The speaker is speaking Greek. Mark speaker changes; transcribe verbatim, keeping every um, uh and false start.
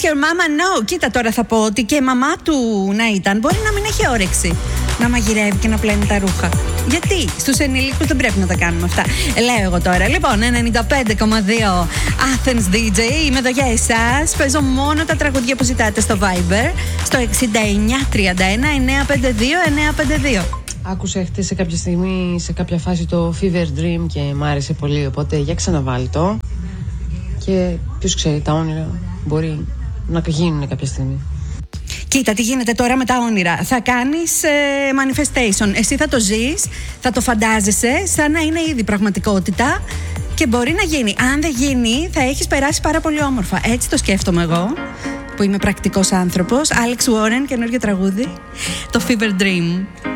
Speaker 1: Does your mama know? Κοίτα, τώρα θα πω ότι και η μαμά του να ήταν, μπορεί να μην έχει όρεξη να μαγειρεύει και να πλένει τα ρούχα. Γιατί στους ενήλικους δεν πρέπει να τα κάνουμε αυτά. Λέω εγώ τώρα. Λοιπόν, ενενήντα πέντε κόμμα δύο Athens ντι τζέι. Είμαι εδώ για εσάς. Παίζω μόνο τα τραγούδια που ζητάτε στο Viber. Στο εξήντα εννιά τριάντα ένα εννιακόσια πενήντα δύο εννιακόσια πενήντα δύο.
Speaker 2: Άκουσα χτες σε κάποια στιγμή, σε κάποια φάση το Fever Dream και μ' άρεσε πολύ. Οπότε για ξαναβάλει το. Και ποιος ξέρει, τα όνειρα μπορεί να γίνουν κάποια στιγμή.
Speaker 1: Κοίτα τι γίνεται τώρα με τα όνειρα. Θα κάνεις ε, manifestation. Εσύ θα το ζεις, θα το φαντάζεσαι σαν να είναι ήδη πραγματικότητα και μπορεί να γίνει. Αν δεν γίνει, θα έχεις περάσει πάρα πολύ όμορφα. Έτσι το σκέφτομαι εγώ, που είμαι πρακτικός άνθρωπος. Alex Warren, καινούργιο τραγούδι. Το Fever Dream.